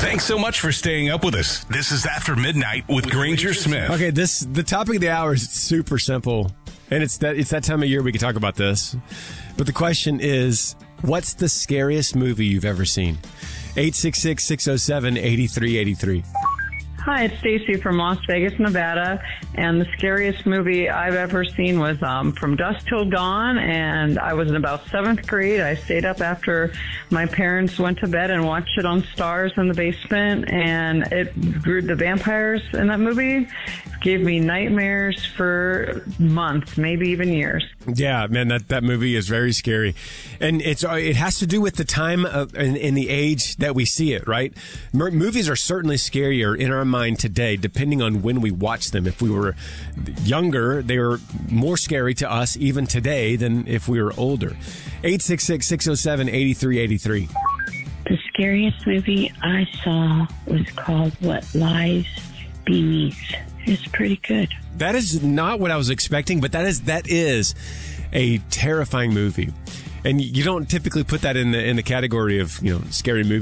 Thanks so much for staying up with us. This is After Midnight with Granger Smith. Okay, the topic of the hour is super simple, and it's that time of year we can talk about this. But the question is, what's the scariest movie you've ever seen? 866-607-8383. Hi, it's Stacy from Las Vegas, Nevada, and the scariest movie I've ever seen was From Dusk Till Dawn, and I was in about 7th grade. I stayed up after my parents went to bed and watched it on Stars in the basement, and the vampires in that movie gave me nightmares for months, maybe even years. Yeah, man, that movie is very scary, and it has to do with the time in the age that we see it. Right, movies are certainly scarier in our mind today, depending on when we watch them. If we were younger, they were more scary to us even today than if we were older. 866-607-8383. The scariest movie I saw was called What Lies Beneath. It's pretty good. That is not what I was expecting, but that is a terrifying movie. And you don't typically put that in the category of, scary movie.